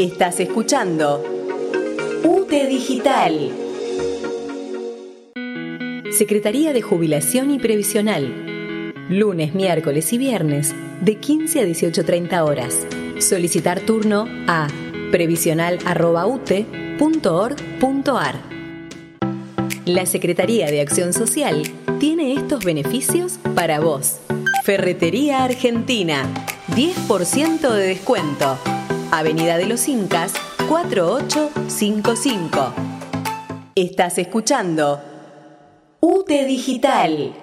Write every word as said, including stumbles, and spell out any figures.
Estás escuchando U T E Digital. Secretaría de Jubilación y Previsional. Lunes, miércoles y viernes de quince a dieciocho treinta horas. Solicitar turno a previsional arroba u t e punto org punto a r. La Secretaría de Acción Social tiene estos beneficios para vos. Ferretería Argentina, diez por ciento de descuento. Avenida de los Incas, cuatro ocho cinco cinco. Estás escuchando U T E Digital.